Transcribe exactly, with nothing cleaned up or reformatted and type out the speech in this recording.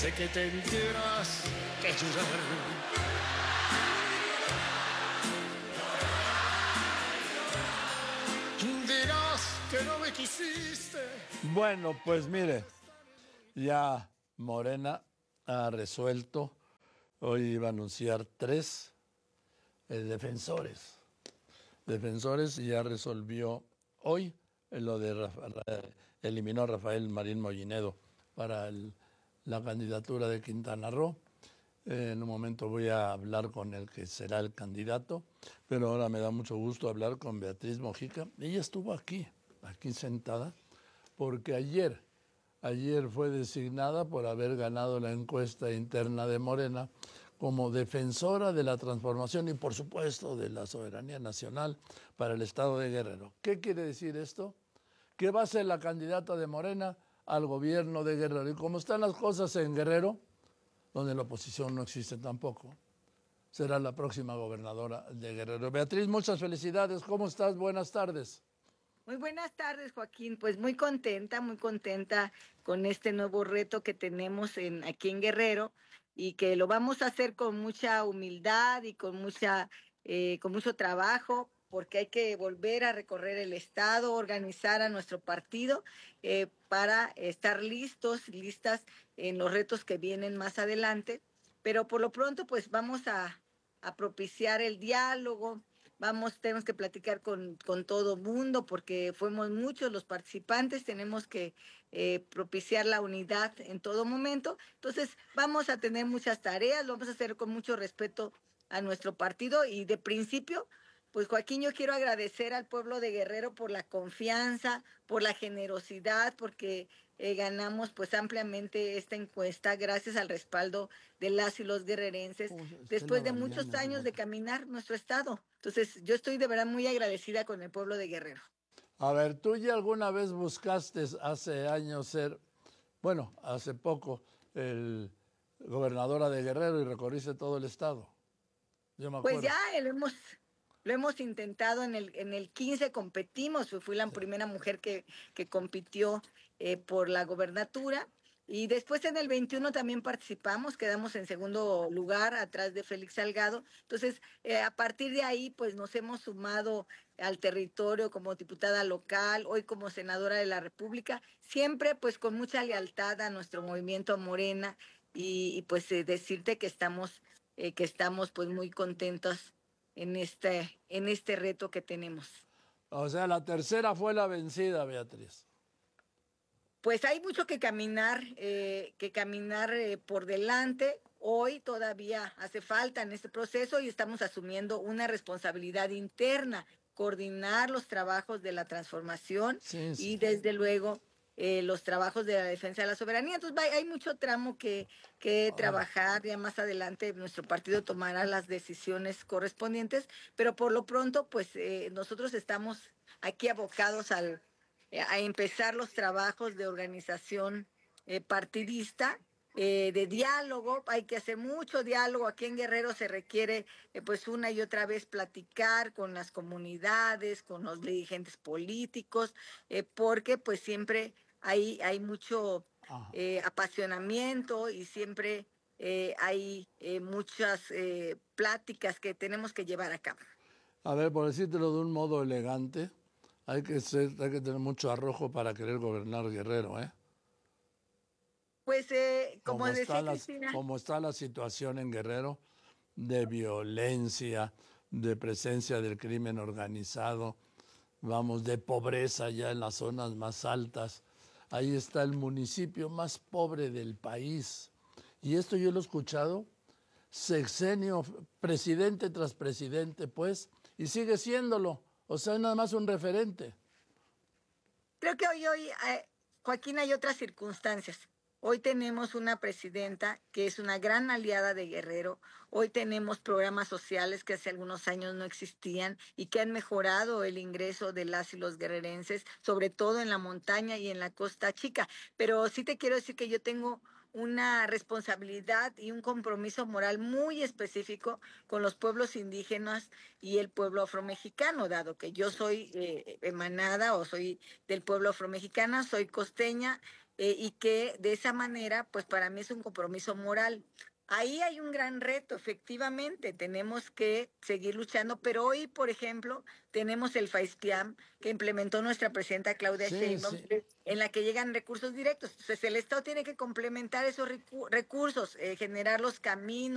de que tendrás que llorar. Dirás que no me quisiste. Bueno, pues mire, ya Morena ha resuelto, hoy iba a anunciar tres eh, defensores, defensores y ya resolvió hoy lo de Rafa, eliminó a Rafael Marín Mollinedo para el, la candidatura de Quintana Roo. Eh, en un momento voy a hablar con el que será el candidato, pero ahora me da mucho gusto hablar con Beatriz Mojica. Ella estuvo aquí, aquí sentada, porque ayer, ayer fue designada por haber ganado la encuesta interna de Morena como defensora de la transformación y, por supuesto, de la soberanía nacional para el estado de Guerrero. ¿Qué quiere decir esto? Que va a ser la candidata de Morena al gobierno de Guerrero. Y como están las cosas en Guerrero, donde la oposición no existe tampoco, será la próxima gobernadora de Guerrero. Beatriz, muchas felicidades. ¿Cómo estás? Buenas tardes. Muy buenas tardes, Joaquín. Pues muy contenta, muy contenta con este nuevo reto que tenemos en, aquí en Guerrero y que lo vamos a hacer con mucha humildad y con mucha, eh, con mucho trabajo, porque hay que volver a recorrer el estado, organizar a nuestro partido eh, para estar listos, listas en los retos que vienen más adelante. Pero por lo pronto, pues vamos a, a propiciar el diálogo. Vamos, tenemos que platicar con, con todo mundo porque fuimos muchos los participantes, tenemos que eh, propiciar la unidad en todo momento. Entonces, vamos a tener muchas tareas, lo vamos a hacer con mucho respeto a nuestro partido y de principio, pues Joaquín, yo quiero agradecer al pueblo de Guerrero por la confianza, por la generosidad, porque eh, ganamos pues ampliamente esta encuesta gracias al respaldo de las y los guerrerenses, después de muchos años de caminar nuestro estado. Entonces, yo estoy de verdad muy agradecida con el pueblo de Guerrero. A ver, tú ya alguna vez buscaste hace años ser, bueno, hace poco, el gobernadora de Guerrero y recorriste todo el estado. Yo me Pues acuerdo. ya lo hemos, lo hemos intentado, en el, en el quince competimos, fui la primera mujer que, que compitió eh, por la gobernatura. Y después en el veintiuno también participamos, quedamos en segundo lugar atrás de Félix Salgado. Entonces, eh, a partir de ahí, pues nos hemos sumado al territorio como diputada local, hoy como senadora de la República, siempre pues con mucha lealtad a nuestro movimiento Morena y, y pues eh, decirte que estamos, eh, que estamos pues muy contentos en este, en este reto que tenemos. O sea, la tercera fue la vencida, Beatriz. Pues hay mucho que caminar, eh, que caminar eh, por delante. Hoy todavía hace falta en este proceso y estamos asumiendo una responsabilidad interna, coordinar los trabajos de la transformación Sí, sí. y desde luego eh, los trabajos de la defensa de la soberanía. Entonces hay, hay mucho tramo que, que trabajar. Ya más adelante nuestro partido tomará las decisiones correspondientes, pero por lo pronto pues eh, nosotros estamos aquí abocados al a empezar los trabajos de organización eh, partidista, eh, de diálogo. Hay que hacer mucho diálogo. Aquí en Guerrero se requiere eh, pues una y otra vez platicar con las comunidades, con los dirigentes políticos, eh, porque pues siempre hay, hay mucho eh, apasionamiento y siempre eh, hay eh, muchas eh, pláticas que tenemos que llevar a cabo. A ver, por decírtelo de un modo elegante, hay que ser, hay que tener mucho arrojo para querer gobernar Guerrero, ¿eh? Pues eh, como Como está, decía las, Cristina, como está la situación en Guerrero, de violencia, de presencia del crimen organizado, vamos, de pobreza ya en las zonas más altas. Ahí está el municipio más pobre del país. Y esto yo lo he escuchado sexenio, presidente tras presidente, pues, y sigue siéndolo. O sea, nada más un referente. creo que hoy, hoy, eh, Joaquín, hay otras circunstancias. Hoy tenemos una presidenta que es una gran aliada de Guerrero. Hoy tenemos programas sociales que hace algunos años no existían y que han mejorado el ingreso de las y los guerrerenses, sobre todo en la montaña y en la Costa Chica. Pero sí te quiero decir que yo tengo una responsabilidad y un compromiso moral muy específico con los pueblos indígenas y el pueblo afromexicano, dado que yo soy eh, emanada o soy del pueblo afromexicana, soy costeña. eh, y que de esa manera, pues para mí es un compromiso moral. Ahí hay un gran reto, efectivamente, tenemos que seguir luchando, pero hoy, por ejemplo, tenemos el FAISPIAM que implementó nuestra presidenta Claudia Sí, Sheinbaum, sí. en la que llegan recursos directos. Entonces, el Estado tiene que complementar esos recu recursos, eh, generar los caminos.